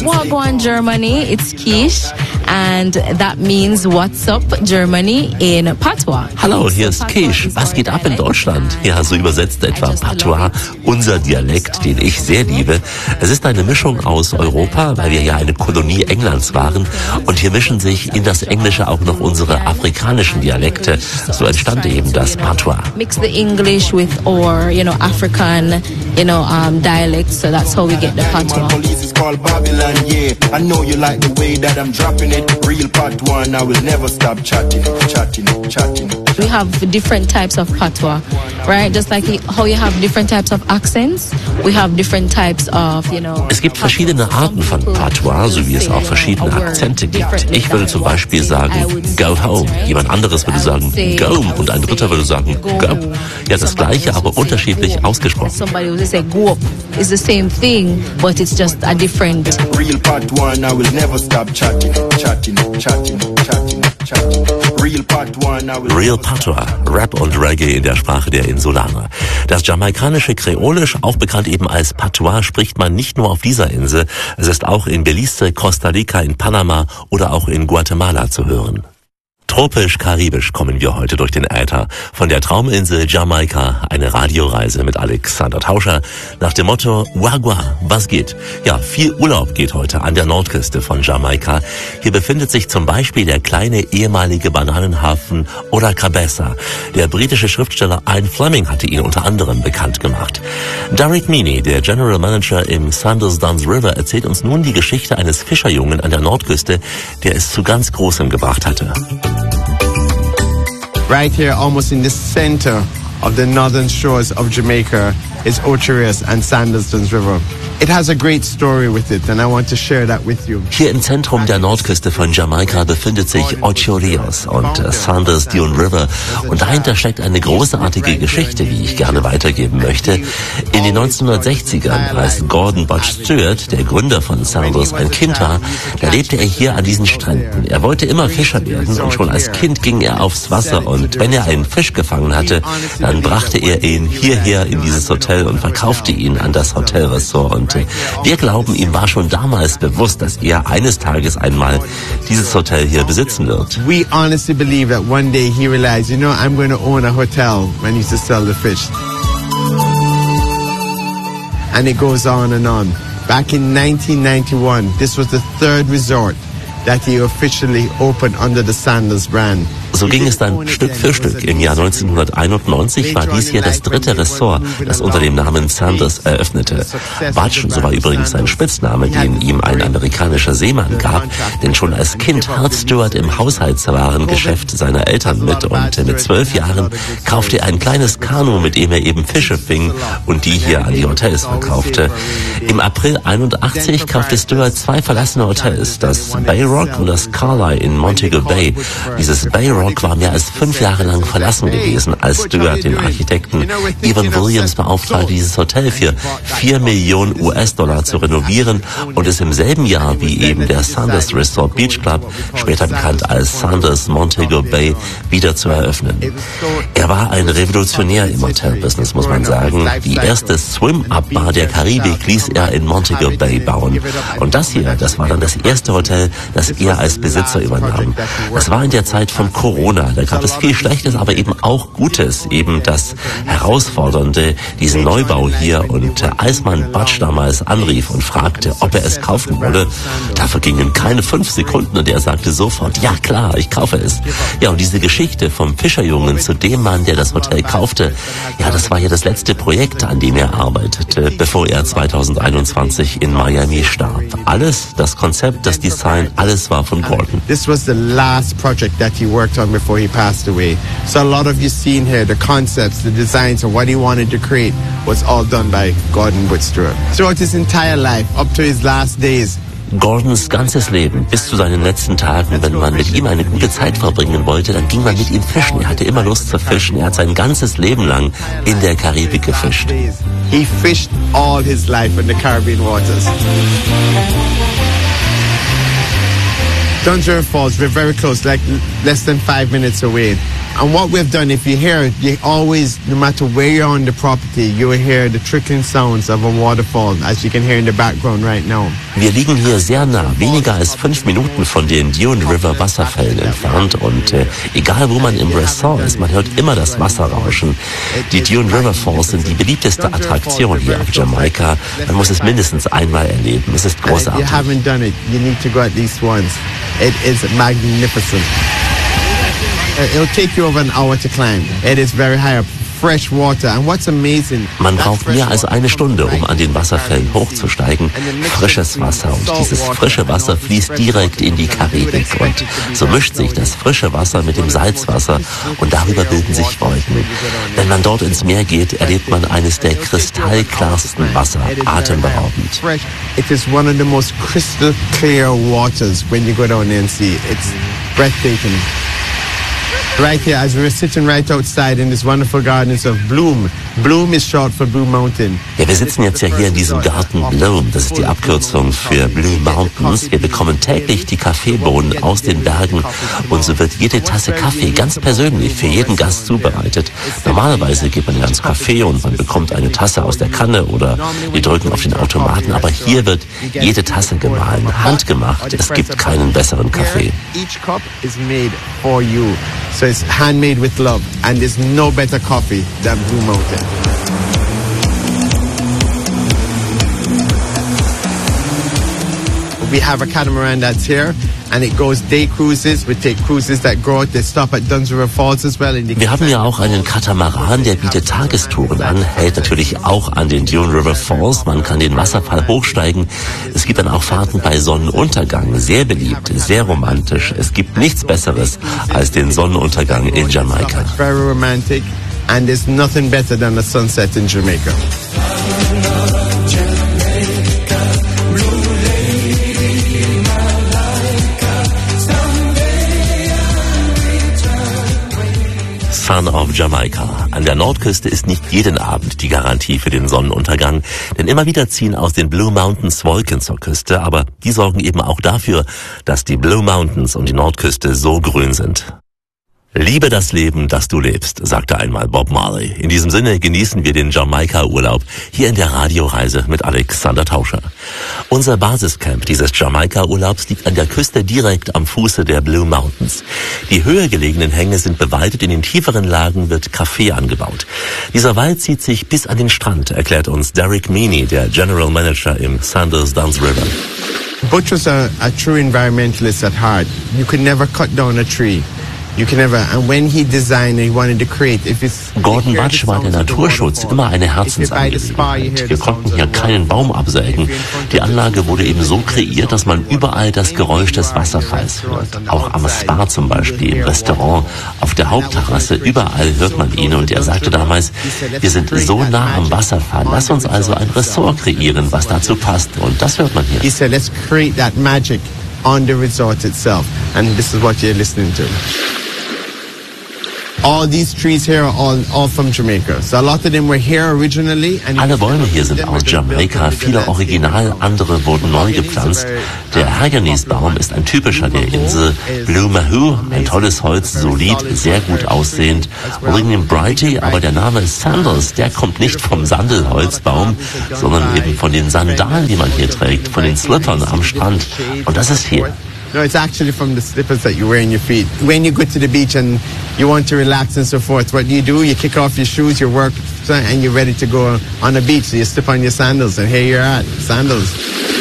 Wagwan Germany, it's Quiche, and that means what's up Germany in Patois. Hallo, hier ist Quiche. Was geht ab in Deutschland? Ja, so übersetzt etwa Patois, unser Dialekt, den ich sehr liebe. Es ist eine Mischung aus Europa, weil wir ja eine Kolonie Englands waren, und hier mischen sich in das Englische auch noch unsere afrikanischen Dialekte. So entstand eben das Patois. Mix the English with our, African, dialects, so that's how we get the Patois. I know you like the way that I'm dropping it. Real Patois, I will never stop chatting. We have different types of Patois, right? Just like how you have different types of accents, we have different types of, Es gibt verschiedene Arten von Patois, so wie es auch verschiedene Akzente gibt. Ich würde zum Beispiel sagen, go home. Jemand anderes würde sagen, go. Und ein dritter würde sagen, go. Ja, das Gleiche, aber unterschiedlich ausgesprochen. Somebody will say go up. It's the same thing, but it's just a different. Real Patois, I will never stop chatting. Real Patois, Rap und Reggae in der Sprache der Insulaner. Das jamaikanische Kreolisch, auch bekannt eben als Patois, spricht man nicht nur auf dieser Insel. Es ist auch in Belize, Costa Rica, in Panama oder auch in Guatemala zu hören. Tropisch-karibisch kommen wir heute durch den Äther. Von der Trauminsel Jamaika, eine Radioreise mit Alexander Tauscher nach dem Motto Wagwa, was geht? Ja, viel Urlaub geht heute an der Nordküste von Jamaika. Hier befindet sich zum Beispiel der kleine ehemalige Bananenhafen Ora Cabeza. Der britische Schriftsteller Ian Fleming hatte ihn unter anderem bekannt gemacht. Derek Meany, der General Manager im Sanders Duns River, erzählt uns nun die Geschichte eines Fischerjungen an der Nordküste, der es zu ganz Großem gebracht hatte. Right here, almost in the center of the northern shores of Jamaica, is Ocho Rios and Sanders Duns River. It has a great story with it, and I want to share that with you. Hier im Zentrum der Nordküste von Jamaika befindet sich Ocho Rios und Sanders Duns River, und dahinter steckt eine großartige Geschichte, die ich gerne weitergeben möchte. In den 1960ern, als Gordon Butch Stewart, der Gründer von Sanders, ein Kind war, da lebte er hier an diesen Stränden. Er wollte immer Fischer werden, und schon als Kind ging er aufs Wasser, und wenn er einen Fisch gefangen hatte, dann brachte er ihn hierher in dieses Hotel und verkaufte ihn an das Hotelressort. Und wir glauben, ihm war schon damals bewusst, dass er eines Tages einmal dieses Hotel hier besitzen wird. We honestly believe that one day he realized, I'm going to own a hotel when he used to sell the fish. And it goes on and on. Back in 1991, this was the third resort that he officially opened under the Sanders brand. So ging es dann Stück für Stück. Im Jahr 1991 war dies hier das dritte Ressort, das unter dem Namen Sanders eröffnete. Butch, so war übrigens sein Spitzname, den ihm ein amerikanischer Seemann gab, denn schon als Kind half Stewart im Haushaltswarengeschäft seiner Eltern mit, und mit 12 Jahren kaufte er ein kleines Kanu, mit dem er eben Fische fing und die hier an die Hotels verkaufte. Im April 81 kaufte Stewart 2 verlassene Hotels, das Bayrock und das Carlisle in Montego Bay. Dieses Bayrock war mehr als 5 Jahre lang verlassen gewesen, als Stewart den Architekten Evan Williams beauftragte, dieses Hotel für 4 Millionen US-Dollar zu renovieren und es im selben Jahr wie eben der Sanders Resort Beach Club, später bekannt als Sanders Montego Bay, wieder zu eröffnen. Er war ein Revolutionär im Hotelbusiness, muss man sagen. Die erste Swim-Up-Bar der Karibik ließ er in Montego Bay bauen. Und das hier, das war dann das erste Hotel, das er als Besitzer übernahm. Das war in der Zeit von Corona. Da gab es viel Schlechtes, aber eben auch Gutes. Eben das Herausfordernde, diesen Neubau hier. Und als man Butch damals anrief und fragte, ob er es kaufen wolle, da vergingen keine 5 Sekunden und er sagte sofort, ja klar, ich kaufe es. Ja, und diese Geschichte vom Fischerjungen zu dem Mann, der das Hotel kaufte, ja, das war ja das letzte Projekt, an dem er arbeitete, bevor er 2021 in Miami starb. Alles, das Konzept, das Design, alles war von Gordon. This was the last project that he worked on before he passed away. So a lot of you seen here, the concepts, the designs of what he wanted to create was all done by Gordon Butch Stewart. Throughout his entire life, up to his last days. Gordons ganzes Leben, bis zu seinen letzten Tagen, wenn man mit ihm eine gute Zeit verbringen wollte, dann ging man mit ihm fischen. Er hatte immer Lust zu fischen. Er hat sein ganzes Leben lang in der Karibik gefischt. He fished all his life in the Caribbean waters. Duns River Falls, we're very close, like less than 5 minutes away. And what we've done, if you hear it, you always, no matter where you're on the property, you will hear the trickling sounds of a waterfall, as you can hear in the background right now. Wir liegen hier sehr nah, weniger als 5 Minuten von den Dune River Wasserfällen entfernt und egal wo man im Ressort ist, man hört immer das Wasser rauschen. Die Dune River Falls sind die beliebteste Attraktion hier auf Jamaika. Man muss es mindestens einmal erleben. Es ist großartig. If you haven't done it, you need to go at least once. It is magnificent. It'll take you over an hour to climb. It is very high up. Fresh water. And what's amazing, man braucht mehr als eine Stunde, um an den Wasserfällen hochzusteigen. Frisches Wasser und dieses frische Wasser fließt direkt in die Karibik und so mischt sich das frische Wasser mit dem Salzwasser und darüber bilden sich Wolken. Wenn man dort ins Meer geht, erlebt man eines der kristallklarsten Wasser, atemberaubend. It is one of the most crystal clear waters when you go down there and see. It's breathtaking. Right here, as we're sitting right outside in this wonderful gardens of Bloom. Bloom is short for Blue Mountain. Ja, wir sitzen jetzt ja hier in diesem Garten Bloom. Das ist die Abkürzung für Blue Mountains. Wir bekommen täglich die Kaffeebohnen aus den Bergen und so wird jede Tasse Kaffee ganz persönlich für jeden Gast zubereitet. Normalerweise geht man ja ins Café und man bekommt eine Tasse aus der Kanne oder wir drücken auf den Automaten. Aber hier wird jede Tasse gemahlen, handgemacht. Es gibt keinen besseren Kaffee. Each cup is made for you. So it's handmade with love, and there's no better coffee than Blue Mountain. We have a catamaran that's here, and it goes day cruises. We take cruises that go out. They stop at Duns River Falls as well. Wir haben ja auch einen Katamaran, der bietet Tagestouren an, hält natürlich auch an den Dune River Falls. Man kann den Wasserfall hochsteigen. Es gibt dann auch Fahrten bei Sonnenuntergang. Sehr beliebt, sehr romantisch. Es gibt nichts Besseres als den Sonnenuntergang in Jamaika. Very romantic, and there's nothing better than a sunset in Jamaica. Son of Jamaica. An der Nordküste ist nicht jeden Abend die Garantie für den Sonnenuntergang, denn immer wieder ziehen aus den Blue Mountains Wolken zur Küste, aber die sorgen eben auch dafür, dass die Blue Mountains und die Nordküste so grün sind. Liebe das Leben, das du lebst, sagte einmal Bob Marley. In diesem Sinne genießen wir den Jamaika-Urlaub hier in der Radioreise mit Alexander Tauscher. Unser Basiscamp dieses Jamaika-Urlaubs liegt an der Küste direkt am Fuße der Blue Mountains. Die höher gelegenen Hänge sind bewaldet, in den tieferen Lagen wird Kaffee angebaut. Dieser Wald zieht sich bis an den Strand, erklärt uns Derek Meany, der General Manager im Sanders Duns River. Butch was a true environmentalist at heart. You could never cut down a tree. You can never, and when he designed, he wanted to create. Gordon Butch war der Naturschutz immer eine Herzensangelegenheit. Wir konnten hier keinen Baum absägen. Die Anlage wurde eben so kreiert, dass man überall das Geräusch des Wasserfalls hört. Auch am Spa zum Beispiel, im Restaurant, auf der Hauptterrasse, überall hört man ihn. Und er sagte damals, wir sind so nah am Wasserfall, lass uns also ein Ressort kreieren, was dazu passt. Und das hört man hier. He said, let's create that magic on the resort itself. And this is what you're listening to. All these trees here are all from Jamaica. So a lot of them were here originally. Alle Bäume hier sind aus Jamaika, viele original, andere wurden neu gepflanzt. Der Hagernies-Baum ist ein typischer der Insel. Blue Mahoo, ein tolles Holz, solid, sehr gut aussehend. William Brighty, aber der Name Sandals, der kommt nicht vom Sandelholzbaum, sondern eben von den Sandalen, die man hier trägt, von den Slippern am Strand. Und das ist hier. No, it's actually from the slippers that you wear in your feet. When you go to the beach and you want to relax and so forth, what do? You kick off your shoes, your work, and you're ready to go on the beach. So you slip on your sandals, and here you're at, sandals.